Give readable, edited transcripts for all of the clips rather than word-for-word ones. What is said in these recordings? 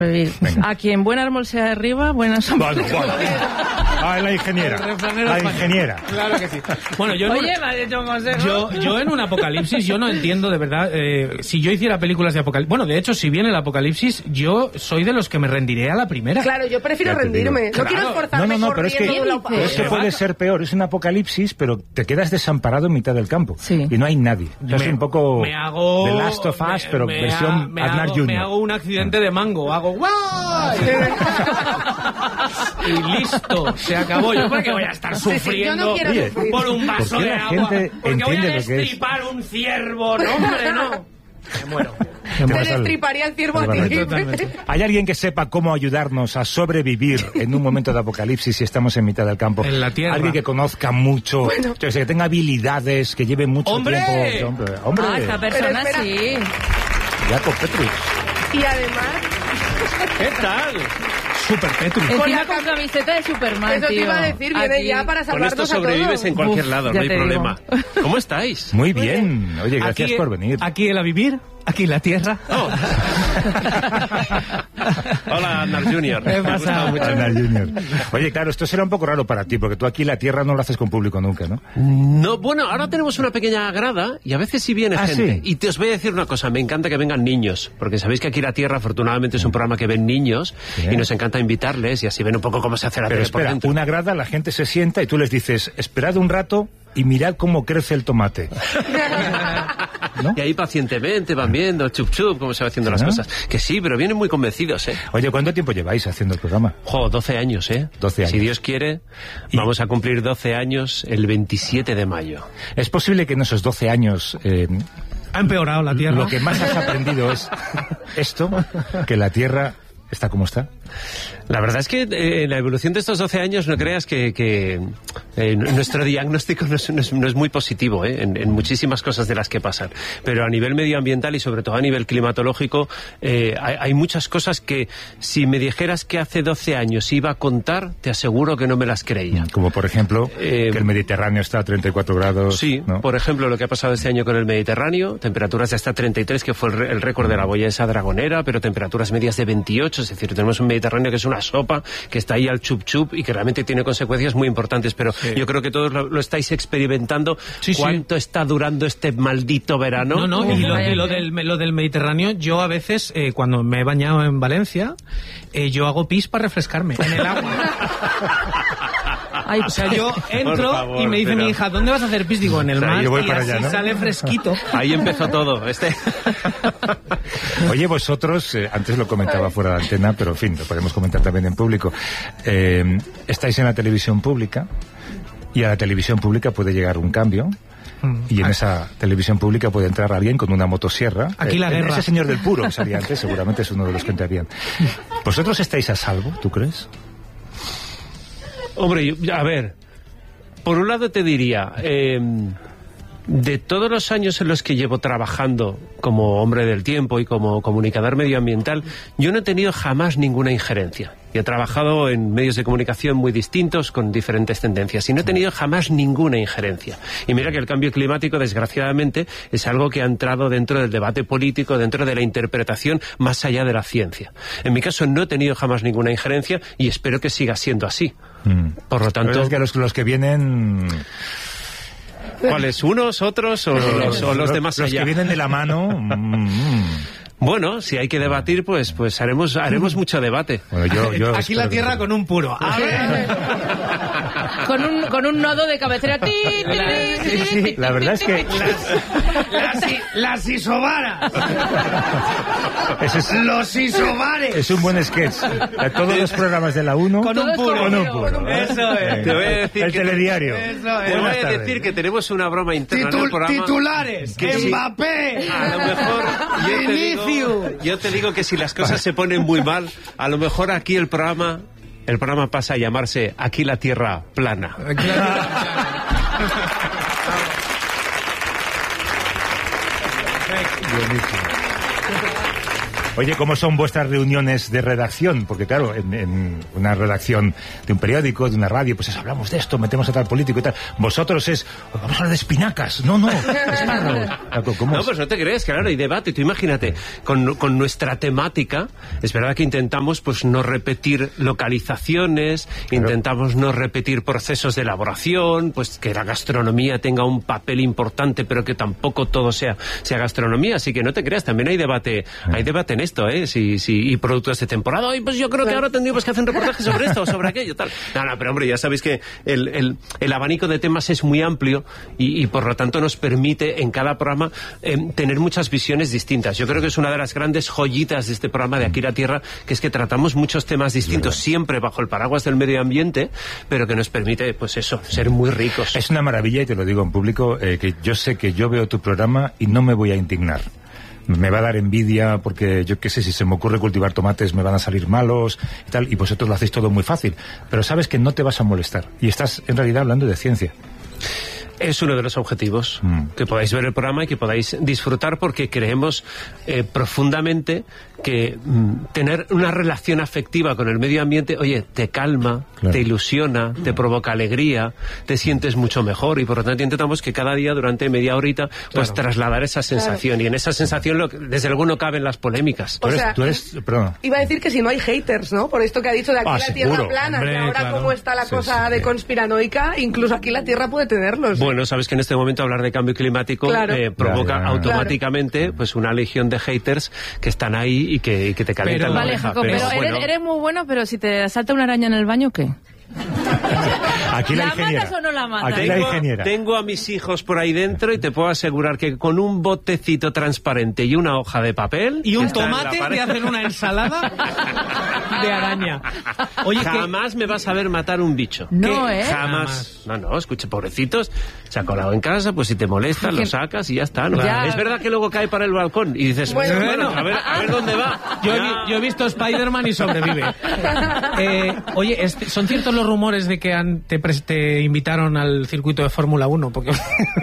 Venga. A quien buen árbol sea arriba, buena sombra. Bueno. La ingeniera. La ingeniera. Claro que sí. Bueno, yo Oye, me ha dicho un consejo. Yo en un apocalipsis, yo no entiendo de verdad. Si yo hiciera películas de apocalipsis. Bueno, de hecho, si viene el apocalipsis, yo soy de los que me rendiré a la primera. Claro, yo prefiero rendirme. No quiero esforzarme. No, pero es que puede ser peor. Es un apocalipsis, pero te quedas desamparado en mitad del campo. Sí. Y no hay nadie. Es un poco me hago, The Last of Us, pero versión Aznar Jr. Me hago un accidente de mango. Hago ¡guau! Y listo, se acabó. Yo porque voy a estar sufriendo por un vaso de agua. Porque voy a destripar un ciervo. No, hombre, no. Me muero. Te destriparía el ciervo a ti. ¿Hay alguien que sepa cómo ayudarnos a sobrevivir en un momento de apocalipsis si estamos en mitad del campo? En la tierra. Alguien que conozca mucho, que tenga habilidades, que lleve mucho tiempo. ¡Hombre! Esta persona sí. Jacob Petrus. Y además... ¿Qué tal? Super Petrus. Encima con camiseta de Superman, eso te iba a decir, viene aquí. ya para salvarnos a todos. Con esto sobrevives en cualquier lado, no hay problema. ¿Cómo estáis? Muy bien. Oye, gracias por venir. Aquí el a vivir, aquí la tierra. Oh. Hola, Aznar Jr. ¿Qué pasa? Aznar Jr. Oye, claro, esto será un poco raro para ti, porque tú aquí la tierra no lo haces con público nunca, ¿no? No, bueno, ahora tenemos una pequeña grada y a veces sí viene gente. ¿Sí? Y te os voy a decir una cosa, me encanta que vengan niños, porque sabéis que aquí La Tierra afortunadamente es un programa que ven niños y nos encanta invitarles y así ven un poco cómo se hace la tele por dentro. Una grada, la gente se sienta y tú les dices, esperad un rato y mirad cómo crece el tomate. ¿No? Y ahí pacientemente van viendo, chup chup, cómo se va haciendo las cosas. Que sí, pero vienen muy convencidos, ¿eh? Oye, ¿cuánto tiempo lleváis haciendo el programa? 12 años, ¿eh? 12 años. Si Dios quiere, vamos a cumplir 12 años el 27 de mayo. ¿Es posible que en esos 12 años... ha empeorado la Tierra? Lo que más has aprendido es esto, que la Tierra está como está. La verdad es que la evolución de estos 12 años no creas que nuestro diagnóstico no es muy positivo en muchísimas cosas de las que pasan, pero a nivel medioambiental y sobre todo a nivel climatológico hay muchas cosas que si me dijeras que hace 12 años iba a contar, te aseguro que no me las creía. Como por ejemplo que el Mediterráneo está a 34 grados. Sí, ¿no? Por ejemplo lo que ha pasado este año con el Mediterráneo, temperaturas de hasta 33 que fue el récord de la boya esa dragonera, pero temperaturas medias de 28, es decir, tenemos un Mediterráneo que es una sopa, que está ahí al chup chup y que realmente tiene consecuencias muy importantes, pero yo creo que todos lo estáis experimentando. ¿Cuánto está durando este maldito verano? No, y lo del Mediterráneo, yo a veces, cuando me he bañado en Valencia, yo hago pis para refrescarme en el agua. O sea, yo entro y me dice mi hija, ¿dónde vas a hacer pis? Digo, en el mar, y así allá, ¿no? Sale fresquito. Ahí empezó todo. Oye, vosotros, antes lo comentaba fuera de antena, pero en fin, lo podemos comentar también en público. Estáis en la televisión pública y a la televisión pública puede llegar un cambio. Y en esa televisión pública puede entrar alguien con una motosierra. Aquí la guerra. Ese señor del puro que salía antes seguramente es uno de los que entrarían. ¿Vosotros estáis a salvo, tú crees? Hombre, a ver, por un lado te diría, de todos los años en los que llevo trabajando como hombre del tiempo y como comunicador medioambiental, yo no he tenido jamás ninguna injerencia. Y he trabajado en medios de comunicación muy distintos, con diferentes tendencias, y no he tenido jamás ninguna injerencia. Y mira que el cambio climático, desgraciadamente, es algo que ha entrado dentro del debate político, dentro de la interpretación, más allá de la ciencia. En mi caso no he tenido jamás ninguna injerencia y espero que siga siendo así. Por lo tanto... Pero es que los que vienen... ¿Cuáles? ¿Unos, otros o los de más allá? Los que vienen de la mano... Bueno, si hay que debatir, pues haremos mucho debate. Bueno, yo aquí la Tierra con un puro. A ver. Con un nodo de cabecera. Sí, la verdad es que... Las isobaras. Los isobares. Es un buen sketch. Todos los programas de la 1 con un puro. Eso es. Te voy a decir el telediario. Te voy a decir que tenemos una broma interna en el programa. Titulares. Mbappé. A lo mejor yo te digo que si las cosas se ponen muy mal, a lo mejor aquí el programa pasa a llamarse Aquí la Tierra Plana. Oye, ¿cómo son vuestras reuniones de redacción? Porque claro, en una redacción de un periódico, de una radio, pues hablamos de esto, metemos a tal político y tal. Vosotros vamos a hablar de espinacas. No, espárragos. ¿Cómo no, pues no te crees, claro, hay debate. Tú imagínate, con nuestra temática, es verdad que intentamos pues no repetir localizaciones, intentamos no repetir procesos de elaboración, pues que la gastronomía tenga un papel importante, pero que tampoco todo sea gastronomía. Así que no te creas, también hay debate en esto, y productos de temporada. Y pues yo creo que ahora tendríamos que hacer un reportaje sobre esto o sobre aquello, tal. No, pero hombre, ya sabéis que el abanico de temas es muy amplio y por lo tanto nos permite en cada programa tener muchas visiones distintas. Yo creo que es una de las grandes joyitas de este programa de Aquí la Tierra, que es que tratamos muchos temas distintos, siempre bajo el paraguas del medio ambiente, pero que nos permite, pues eso, ser muy ricos. Es una maravilla, y te lo digo en público, que yo sé que yo veo tu programa y no me voy a indignar. Me va a dar envidia porque, yo qué sé, si se me ocurre cultivar tomates me van a salir malos y tal, y vosotros lo hacéis todo muy fácil. Pero sabes que no te vas a molestar. Y estás, en realidad, hablando de ciencia. Es uno de los objetivos, que podáis ver el programa y que podáis disfrutar, porque creemos profundamente que tener una relación afectiva con el medio ambiente, oye, te calma, te ilusiona, te provoca alegría, te sientes mucho mejor, y por lo tanto intentamos que cada día, durante media horita, pues trasladar esa sensación, y en esa sensación desde luego no caben las polémicas. Perdón. Iba a decir que si no hay haters, ¿no? Por esto que ha dicho de aquí la Tierra seguro. plana, Hombre, que ahora como está la cosa de conspiranoica, incluso aquí la Tierra puede tenerlos. Bueno, sabes que en este momento hablar de cambio climático provoca automáticamente pues una legión de haters que están ahí y que te calientan la oreja. Jacob, pero eres muy bueno, pero si te salta una araña en el baño, ¿qué? Aquí la ingeniera. ¿Matas o no la matas? Aquí la ingeniera. Tengo a mis hijos por ahí dentro y te puedo asegurar que con un botecito transparente y una hoja de papel y un tomate de hacer una ensalada de araña. Oye, jamás me vas a ver matar un bicho. No, Jamás. No, escuche, pobrecitos, se ha colado en casa, pues si te molesta lo sacas y ya está. ¿No? Ya. Es verdad que luego cae para el balcón y dices, bueno, a ver dónde va. Yo he visto Spider-Man y sobrevive. Oye, ¿son ciertos los rumores de que te invitaron al circuito de Fórmula 1? Porque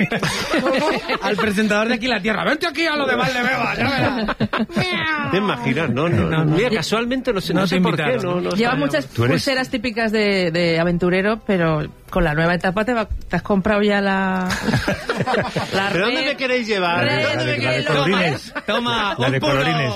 al presentador de Aquí la Tierra, vente aquí a lo de Valdebebas, ya verás. ¿Te imaginas? No. Mira, casualmente no sé por qué. Lleva muchas pulseras típicas de aventurero, pero con la nueva etapa te has comprado ya la ¿Pero dónde me queréis llevar? La de colorines. Toma, la de colorines,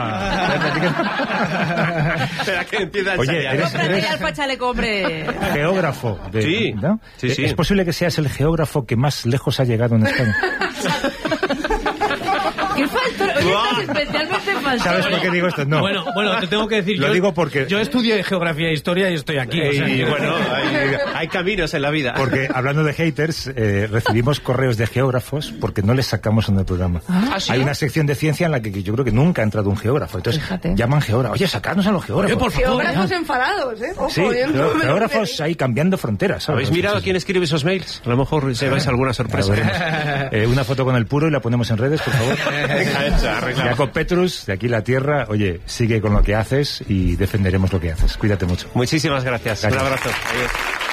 Espera que empieza el Oye, eres al chaleco, hombre. Geógrafo. Sí. ¿No? Sí. ¿Es posible que seas el geógrafo que más lejos ha llegado en España? ¿Qué faltó? Oye, estás especialmente faltó. ¿Sabes por qué digo esto? No. Bueno, te tengo que decir. Lo digo porque yo estudié geografía e historia y estoy aquí. Y bueno, hay caminos en la vida. Porque hablando de haters, recibimos correos de geógrafos porque no les sacamos en el programa. ¿Sí? Hay una sección de ciencia en la que yo creo que nunca ha entrado un geógrafo. Entonces llaman geógrafos. Oye, sacadnos a los geógrafos. Oye, por favor, geógrafos enfadados, ¿eh? Ojo, sí, geógrafos ahí cambiando fronteras. ¿Sabes? ¿Habéis mirado a quién escribe esos mails? A lo mejor lleváis alguna sorpresa. Una foto con el puro y la ponemos en redes, por favor. Jacob Petrus, de Aquí la Tierra. Oye, sigue con lo que haces y defenderemos lo que haces. Cuídate mucho. Muchísimas gracias. Un abrazo. Adiós.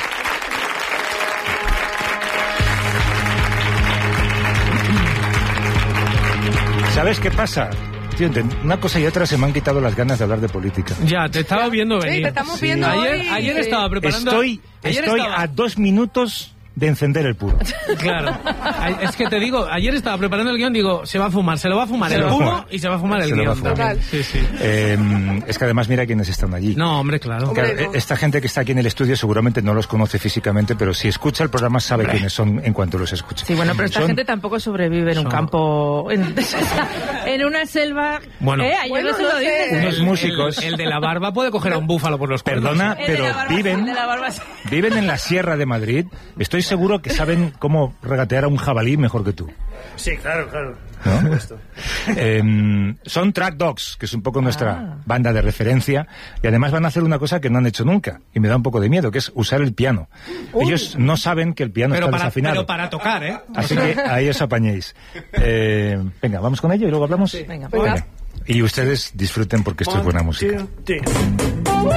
¿Sabes qué pasa? Tío, una cosa y otra se me han quitado las ganas de hablar de política. Ya, te estaba viendo venir. Sí, te estamos viendo ayer estaba preparando... Estoy a 2 minutos de encender el puro. Claro. Es que te digo, ayer estaba preparando el guión, digo, se lo va a fumar el puro y se va a fumar el guión también. Sí. Es que además mira quiénes están allí. No, hombre, claro. Esta gente que está aquí en el estudio seguramente no los conoce físicamente, pero si escucha el programa sabe quiénes son en cuanto los escucha. Sí, bueno, pero esta gente tampoco sobrevive en un campo, en una selva. Bueno, ayer no se lo dicen. Unos músicos. El de la barba puede coger a un búfalo por los cuernos. Perdona, pero viven en la Sierra de Madrid. Estoy seguro que saben cómo regatear a un jabalí mejor que tú. Sí, claro. ¿No? Son Track Dogs, que es un poco nuestra banda de referencia, y además van a hacer una cosa que no han hecho nunca, y me da un poco de miedo, que es usar el piano. Ellos no saben que el piano está desafinado. Pero para tocar, ¿eh? Así que ahí os apañéis. Venga, vamos con ello y luego hablamos. Venga. Y ustedes disfruten porque esto es buena música. 1, 2, 3.